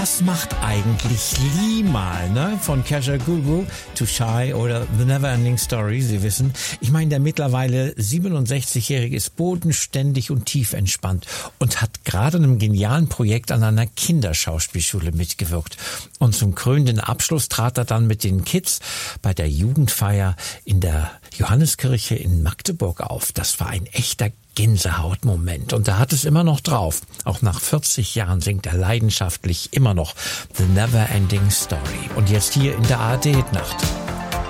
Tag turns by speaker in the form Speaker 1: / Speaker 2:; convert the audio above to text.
Speaker 1: Was macht eigentlich Limal, ne? Von Kajagoogoo to Shy oder The Neverending Story, Sie wissen. Ich meine, der mittlerweile 67-Jährige ist bodenständig und tief entspannt und hat gerade an einem genialen Projekt an einer Kinderschauspielschule mitgewirkt. Und zum krönenden Abschluss trat er dann mit den Kids bei der Jugendfeier in der Johanneskirche in Magdeburg auf. Das war ein echter Gänsehautmoment. Und er hat es immer noch drauf. Auch nach 40 Jahren singt er leidenschaftlich immer noch The Neverending Story. Und jetzt hier in der ARD-Nacht.